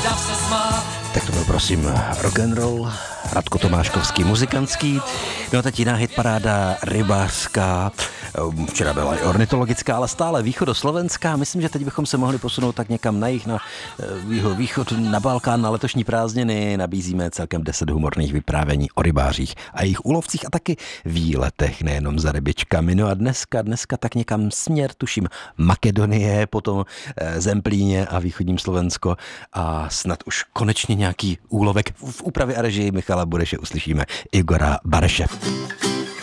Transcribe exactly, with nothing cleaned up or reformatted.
Tak to byl prosím rock and roll, Radko Tomáškovský, muzikantský. No a teď jiná hitparáda rybářská, včera byla i ornitologická, ale stále východoslovenská. Myslím, že teď bychom se mohli posunout tak někam na jih, na východ, východ na Balkán, na letošní prázdniny. Nabízíme celkem deset humorných vyprávění o rybářích a jejich úlovcích a taky výletech, nejenom za rybičkami. No a dneska, dneska tak někam směr, tuším, Makedonie, potom Zemplíně a východním Slovensko a snad už konečně nějaký úlovek v úpravě a režii Michala Bureše uslyšíme Igora Bareše.